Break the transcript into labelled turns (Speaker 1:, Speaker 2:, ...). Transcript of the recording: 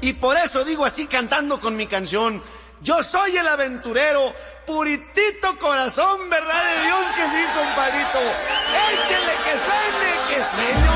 Speaker 1: y por eso digo así cantando con mi canción. Yo soy el aventurero, puritito corazón, verdad de Dios que sí, compadrito. Échele que suene,